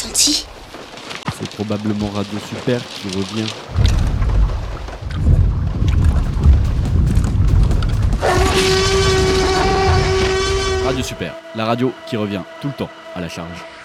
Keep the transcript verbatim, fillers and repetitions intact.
ressenti. C'est probablement Radio Super qui revient. Radio Super, la radio qui revient tout le temps à la charge.